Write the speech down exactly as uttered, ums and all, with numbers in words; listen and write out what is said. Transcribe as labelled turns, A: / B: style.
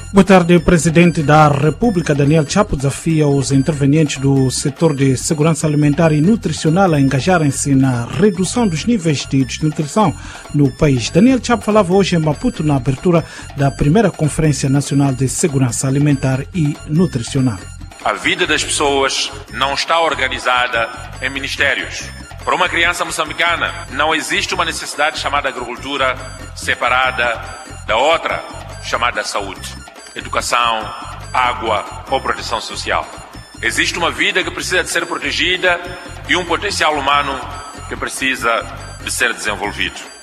A: Boa tarde. O Presidente da República, Daniel Chapo, desafia os intervenientes do setor de segurança alimentar e nutricional a engajarem-se na redução dos níveis de desnutrição no país. Daniel Chapo falava hoje em Maputo na abertura da primeira Conferência Nacional de Segurança Alimentar e Nutricional.
B: A vida das pessoas não está organizada em ministérios. Para uma criança moçambicana, não existe uma necessidade chamada agricultura separada da outra, chamada saúde, educação, água ou proteção social. Existe uma vida que precisa de ser protegida e um potencial humano que precisa de ser desenvolvido.